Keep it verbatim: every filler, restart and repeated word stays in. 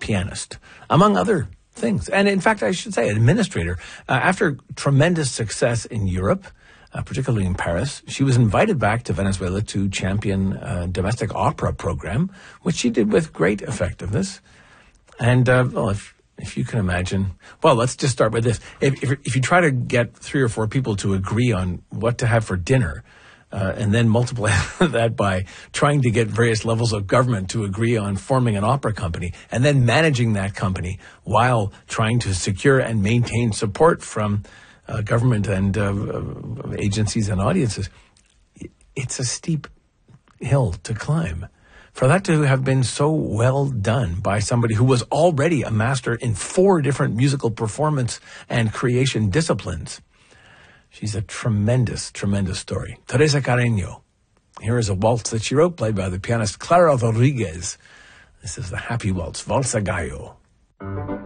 pianist, among other things. And in fact, I should say, administrator. Uh, after tremendous success in Europe, uh, particularly in Paris, she was invited back to Venezuela to champion a domestic opera program, which she did with great effectiveness. And, uh, well, if, if you can imagine, well, let's just start with this. If, if, if you try to get three or four people to agree on what to have for dinner, Uh, and then multiply that by trying to get various levels of government to agree on forming an opera company and then managing that company while trying to secure and maintain support from uh, government and uh, agencies and audiences. It's a steep hill to climb. For that to have been so well done by somebody who was already a master in four different musical performance and creation disciplines. She's a tremendous, tremendous story. Teresa Carreño. Here is a waltz that she wrote, played by the pianist Clara Rodriguez. This is the Happy Waltz, Valsa Gallo.